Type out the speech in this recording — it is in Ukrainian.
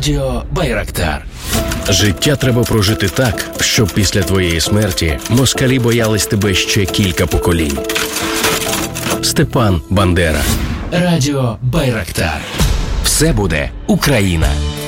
Радіо Байрактар. Життя треба прожити так, щоб після твоєї смерті москалі боялись тебе ще кілька поколінь. Степан Бандера. Радіо Байрактар. Все буде Україна.